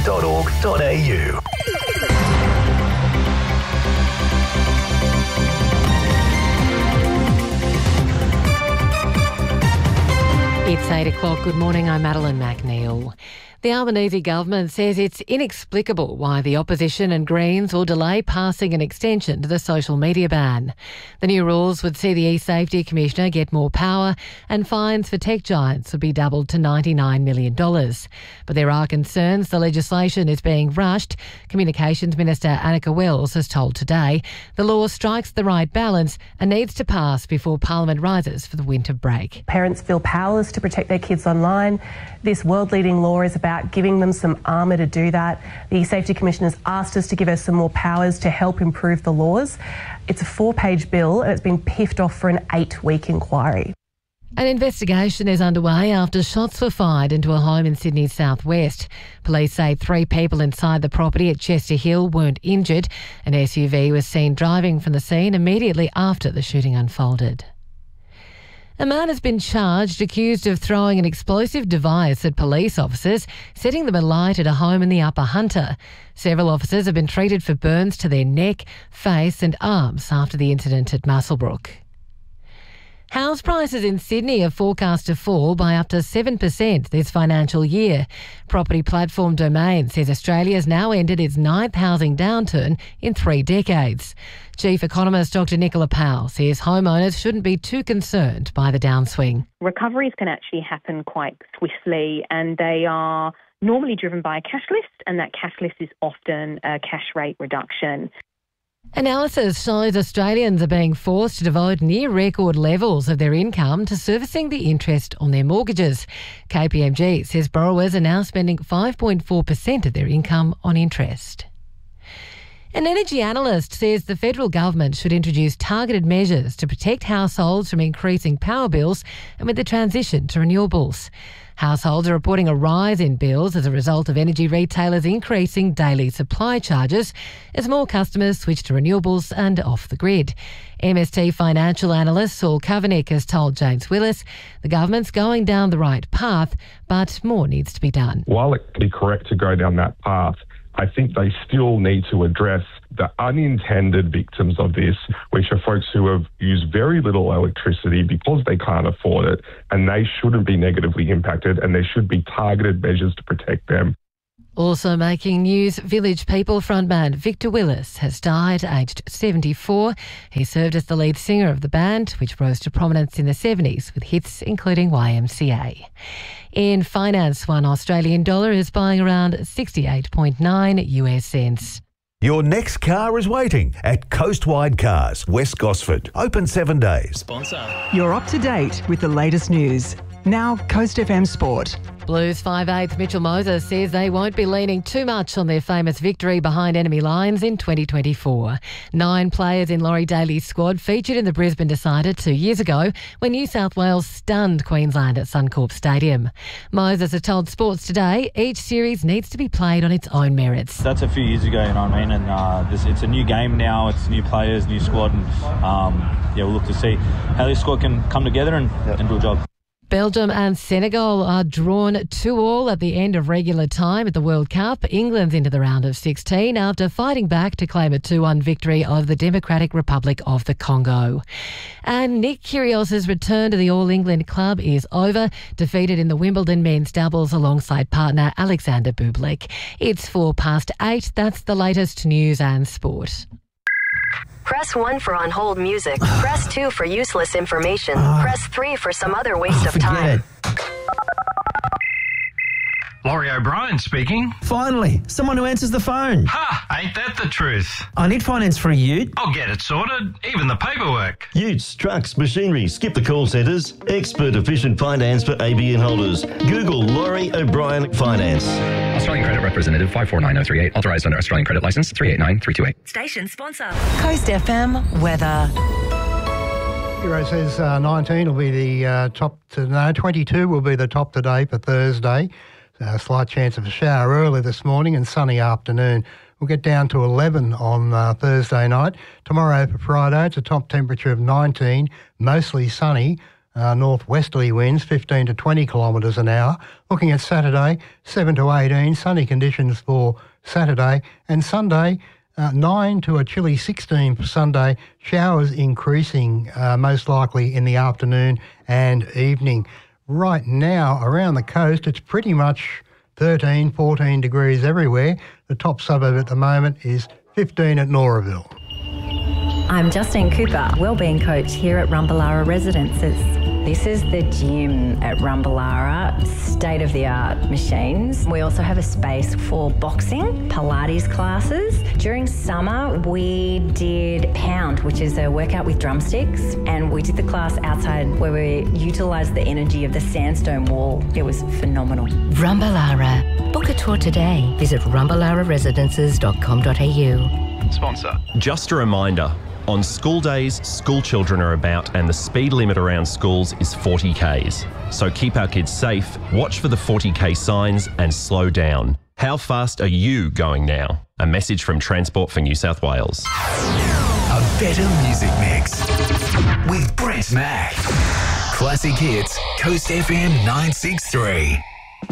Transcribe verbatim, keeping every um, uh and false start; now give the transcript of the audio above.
dot org dot a u. It's eight o'clock. Good morning, I'm Madeline McNeil. The Albanese government says it's inexplicable why the opposition and Greens will delay passing an extension to the social media ban. The new rules would see the e-Safety Commissioner get more power and fines for tech giants would be doubled to ninety-nine million dollars. But there are concerns the legislation is being rushed. Communications Minister Annika Wells has told Today the law strikes the right balance and needs to pass before Parliament rises for the winter break. Parents feel powerless to protect their kids online. This world-leading law is about giving them some armour to do that. The E-Safety Commission has asked us to give her some more powers to help improve the laws. It's a four-page bill and it's been piffed off for an eight-week inquiry. An investigation is underway after shots were fired into a home in Sydney's southwest. Police say three people inside the property at Chester Hill weren't injured. An S U V was seen driving from the scene immediately after the shooting unfolded. A man has been charged accused of throwing an explosive device at police officers, setting them alight at a home in the Upper Hunter. Several officers have been treated for burns to their neck, face and arms after the incident at Muswellbrook. House prices in Sydney are forecast to fall by up to seven percent this financial year. Property platform Domain says Australia has now entered its ninth housing downturn in three decades. Chief economist Doctor Nicola Powell says homeowners shouldn't be too concerned by the downswing. Recoveries can actually happen quite swiftly and they are normally driven by a cash list, and that cash list is often a cash rate reduction. Analysis shows Australians are being forced to devote near record levels of their income to servicing the interest on their mortgages. K P M G says borrowers are now spending five point four percent of their income on interest. An energy analyst says the federal government should introduce targeted measures to protect households from increasing power bills amid the transition to renewables. Households are reporting a rise in bills as a result of energy retailers increasing daily supply charges as more customers switch to renewables and off the grid. M S T financial analyst Saul Kavanagh has told James Willis the government's going down the right path, but more needs to be done. While it can be correct to go down that path, I think they still need to address the unintended victims of this, which are folks who have used very little electricity because they can't afford it, and they shouldn't be negatively impacted, and there should be targeted measures to protect them. Also making news, Village People frontman Victor Willis has died aged seventy-four. He served as the lead singer of the band, which rose to prominence in the seventies with hits including Y M C A. In finance, one Australian dollar is buying around sixty-eight point nine U S cents. Your next car is waiting at Coastwide Cars, West Gosford. Open seven days. Sponsor. You're up to date with the latest news. Now, Coast F M Sport. Blues five eighth Mitchell Moses says they won't be leaning too much on their famous victory behind enemy lines in twenty twenty-four. Nine players in Laurie Daly's squad featured in the Brisbane Decider two years ago when New South Wales stunned Queensland at Suncorp Stadium. Moses has told Sports Today each series needs to be played on its own merits. That's a few years ago, you know what I mean? And uh, this, it's a new game now, it's new players, new squad, and um, yeah, we'll look to see how this squad can come together and, yep. and do a job. Belgium and Senegal are drawn two all at the end of regular time at the World Cup. England's into the round of sixteen after fighting back to claim a two one victory over the Democratic Republic of the Congo. And Nick Kyrgios's return to the All England club is over, defeated in the Wimbledon men's doubles alongside partner Alexander Bublik. It's four past eight. That's the latest news and sport. Press one for on hold music. Press two for useless information. Uh, Press three for some other waste oh, of time. It. Laurie O'Brien speaking. Finally, someone who answers the phone. Ha! Ain't that the truth? I need finance for a ute. I'll get it sorted, even the paperwork. Utes, trucks, machinery, skip the call centres. Expert efficient finance for A B N holders. Google Laurie O'Brien Finance. Australian Credit Representative five four nine zero three eight. Authorised under Australian Credit Licence three eight nine three two eight. Station sponsor. Coast F M weather. Bureau says uh, nineteen will be the uh, top, to, no, twenty-two will be the top today for Thursday. A slight chance of a shower early this morning and sunny afternoon. We'll get down to eleven on uh, Thursday night. Tomorrow for Friday, it's a top temperature of nineteen, mostly sunny. uh, northwesterly winds, fifteen to twenty kilometres an hour. Looking at Saturday, seven to eighteen, sunny conditions for Saturday. And Sunday, uh, nine to a chilly sixteen for Sunday. Showers increasing uh, most likely in the afternoon and evening. Right now, around the coast, it's pretty much thirteen, fourteen degrees everywhere. The top suburb at the moment is fifteen at Noraville. I'm Justine Cooper, wellbeing coach here at Rumballara Residences. This is the gym at Rumballara, state-of-the-art machines. We also have a space for boxing, Pilates classes. During summer, we did Pound, which is a workout with drumsticks, and we did the class outside where we utilised the energy of the sandstone wall. It was phenomenal. Rumballara. Book a tour today. Visit rumballara residences dot com dot a u. Sponsor. Just a reminder, on school days, school children are about and the speed limit around schools is forty kays. So keep our kids safe, watch for the forty k signs and slow down. How fast are you going now? A message from Transport for New South Wales. A better music mix with Brett Mack. Classic hits, Coast F M nine six three.